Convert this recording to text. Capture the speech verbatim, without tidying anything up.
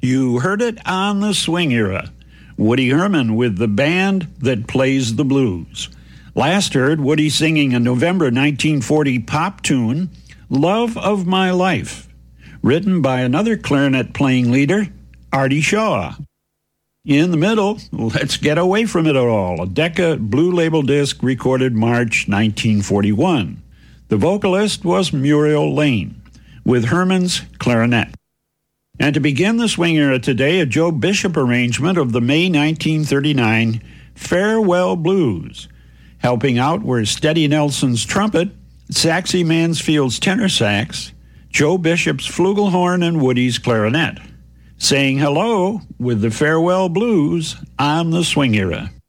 You heard it on the Swing Era. Woody Herman with the band that plays the blues. Last heard Woody singing a November nineteen forty pop tune, Love of My Life, written by another clarinet-playing leader, Artie Shaw. In the middle, Let's Get Away From It All, a Decca Blue Label disc recorded March nineteen forty-one. The vocalist was Muriel Lane, with Herman's clarinet. And to begin the swing era today, a Joe Bishop arrangement of the May nineteen thirty-nine Farewell Blues. Helping out were Steady Nelson's trumpet, Saxy Mansfield's tenor sax, Joe Bishop's flugelhorn, and Woody's clarinet. Saying hello with the Farewell Blues on the Swing Era.